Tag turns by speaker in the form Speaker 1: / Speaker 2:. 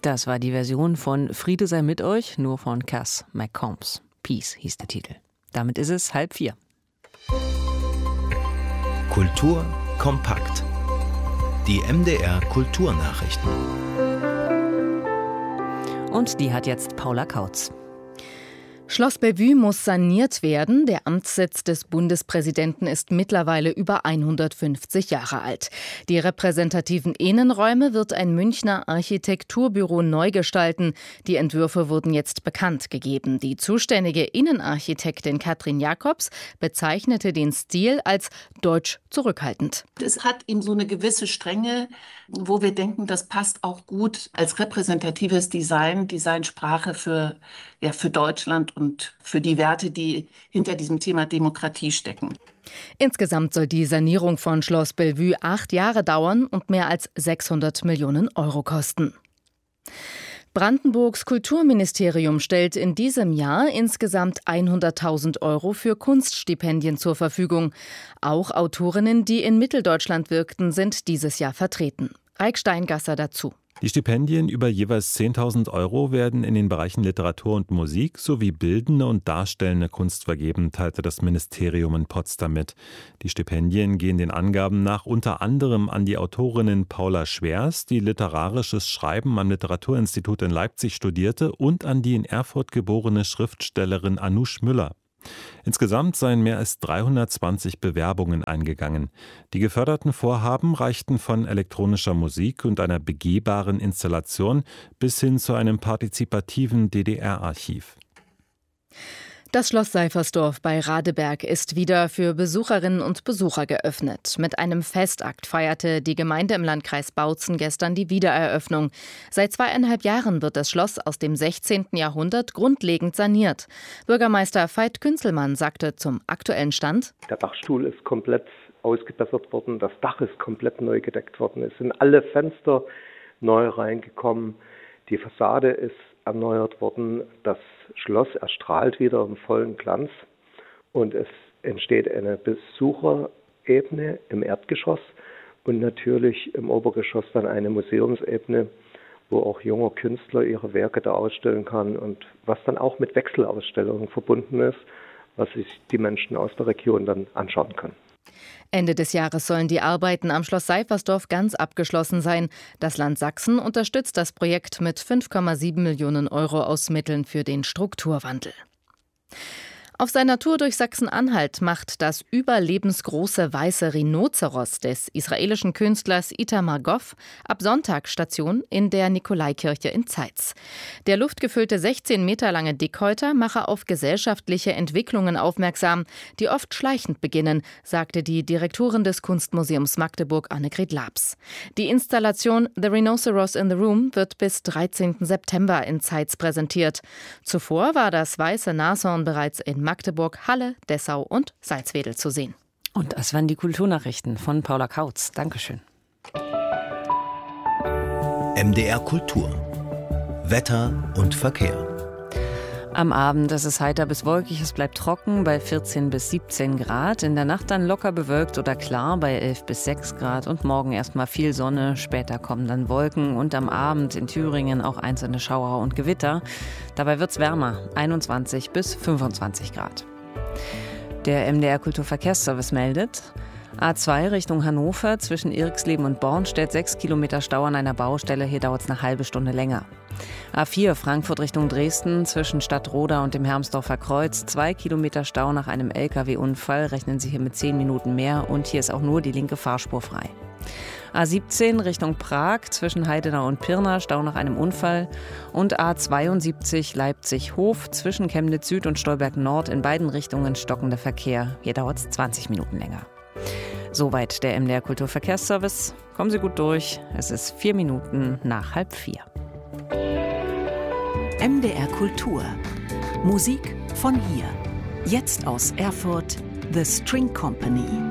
Speaker 1: Das war die Version von Friede sei mit euch, nur von Cass McCombs. Peace hieß der Titel. Damit ist es 3:30.
Speaker 2: Kultur kompakt. Die MDR Kulturnachrichten.
Speaker 1: Und die hat jetzt Paula Kautz.
Speaker 3: Schloss Bellevue muss saniert werden. Der Amtssitz des Bundespräsidenten ist mittlerweile über 150 Jahre alt. Die repräsentativen Innenräume wird ein Münchner Architekturbüro neu gestalten. Die Entwürfe wurden jetzt bekannt gegeben. Die zuständige Innenarchitektin Katrin Jacobs bezeichnete den Stil als deutsch zurückhaltend.
Speaker 4: Es hat ihm so eine gewisse Strenge, wo wir denken, das passt auch gut als repräsentatives Designsprache für Deutschland und für die Werte, die hinter diesem Thema Demokratie stecken.
Speaker 3: Insgesamt soll die Sanierung von Schloss Bellevue 8 Jahre dauern und mehr als 600 Millionen Euro kosten. Brandenburgs Kulturministerium stellt in diesem Jahr insgesamt 100.000 Euro für Kunststipendien zur Verfügung. Auch Autorinnen, die in Mitteldeutschland wirkten, sind dieses Jahr vertreten. Reik Steingasser dazu.
Speaker 5: Die Stipendien über jeweils 10.000 Euro werden in den Bereichen Literatur und Musik sowie bildende und darstellende Kunst vergeben, teilte das Ministerium in Potsdam mit. Die Stipendien gehen den Angaben nach unter anderem an die Autorinnen Paula Schwers, die literarisches Schreiben am Literaturinstitut in Leipzig studierte, und an die in Erfurt geborene Schriftstellerin Anusch Müller. Insgesamt seien mehr als 320 Bewerbungen eingegangen. Die geförderten Vorhaben reichten von elektronischer Musik und einer begehbaren Installation bis hin zu einem partizipativen DDR-Archiv.
Speaker 3: Das Schloss Seifersdorf bei Radeberg ist wieder für Besucherinnen und Besucher geöffnet. Mit einem Festakt feierte die Gemeinde im Landkreis Bautzen gestern die Wiedereröffnung. Seit 2,5 Jahren wird das Schloss aus dem 16. Jahrhundert grundlegend saniert. Bürgermeister Veit Künzelmann sagte zum aktuellen Stand:
Speaker 6: Der Dachstuhl ist komplett ausgebessert worden, das Dach ist komplett neu gedeckt worden, es sind alle Fenster neu reingekommen, die Fassade ist erneuert worden, das Schloss erstrahlt wieder im vollen Glanz und es entsteht eine Besucherebene im Erdgeschoss und natürlich im Obergeschoss dann eine Museumsebene, wo auch junger Künstler ihre Werke da ausstellen kann und was dann auch mit Wechselausstellungen verbunden ist, was sich die Menschen aus der Region dann anschauen können.
Speaker 3: Ende des Jahres sollen die Arbeiten am Schloss Seifersdorf ganz abgeschlossen sein. Das Land Sachsen unterstützt das Projekt mit 5,7 Millionen Euro aus Mitteln für den Strukturwandel. Auf seiner Tour durch Sachsen-Anhalt macht das überlebensgroße weiße Rhinozeros des israelischen Künstlers Itamar Goff ab Sonntag Station in der Nikolaikirche in Zeitz. Der luftgefüllte 16 Meter lange Dickhäuter mache auf gesellschaftliche Entwicklungen aufmerksam, die oft schleichend beginnen, sagte die Direktorin des Kunstmuseums Magdeburg Annegret Labs. Die Installation The Rhinoceros in the Room wird bis 13. September in Zeitz präsentiert. Zuvor war das weiße Nashorn bereits in Magdeburg, Halle, Dessau und Salzwedel zu sehen.
Speaker 1: Und das waren die Kulturnachrichten von Paula Kautz. Dankeschön.
Speaker 2: MDR Kultur. Wetter und Verkehr.
Speaker 1: Am Abend ist es heiter bis wolkig, es bleibt trocken bei 14 bis 17 Grad. In der Nacht dann locker bewölkt oder klar bei 11 bis 6 Grad. Und morgen erstmal viel Sonne, später kommen dann Wolken. Und am Abend in Thüringen auch einzelne Schauer und Gewitter. Dabei wird es wärmer, 21 bis 25 Grad. Der MDR Kulturverkehrsservice meldet: A2 Richtung Hannover zwischen Irxleben und Bornstedt 6 Kilometer Stau an einer Baustelle. Hier dauert es eine halbe Stunde länger. A4 Frankfurt Richtung Dresden zwischen Stadtroda und dem Hermsdorfer Kreuz 2 Kilometer Stau nach einem LKW-Unfall. Rechnen Sie hier mit 10 Minuten mehr und hier ist auch nur die linke Fahrspur frei. A17 Richtung Prag zwischen Heidenau und Pirna Stau nach einem Unfall. Und A72 Leipzig-Hof zwischen Chemnitz Süd und Stolberg Nord in beiden Richtungen stockender Verkehr. Hier dauert es 20 Minuten länger. Soweit der MDR Kulturverkehrsservice. Kommen Sie gut durch. Es ist 4 Minuten nach 3:30.
Speaker 7: MDR Kultur. Musik von hier. Jetzt aus Erfurt, The String Company.